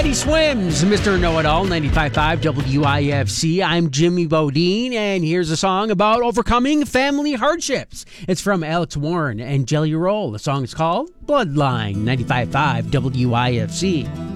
Teddy Swims, Mr. Know-It-All, 95.5 WIFC. I'm Jimmy Bodine, and here's a song about overcoming family hardships. It's from Alex Warren and Jelly Roll. The song is called Bloodline, 95.5 WIFC.